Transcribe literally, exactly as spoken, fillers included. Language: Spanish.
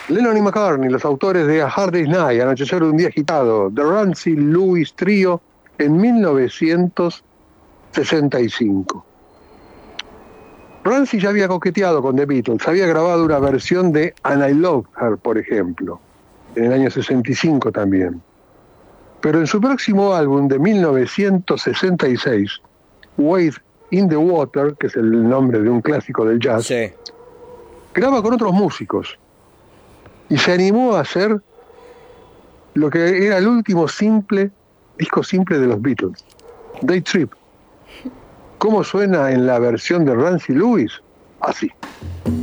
Lennon y McCartney, los autores de A Hard Day's Night, Anochecer de un día agitado, The Rancy Lewis Trio, en mil novecientos sesenta y cinco. Rancy ya había coqueteado con The Beatles, había grabado una versión de And I Love Her, por ejemplo, en el año sesenta y cinco también. Pero en su próximo álbum de mil novecientos sesenta y seis, Wade in the Water, que es el nombre de un clásico del jazz, Sí. graba con otros músicos y se animó a hacer lo que era el último simple, disco simple de los Beatles, Day Trip. ¿Cómo suena en la versión de Rancy Lewis? Así.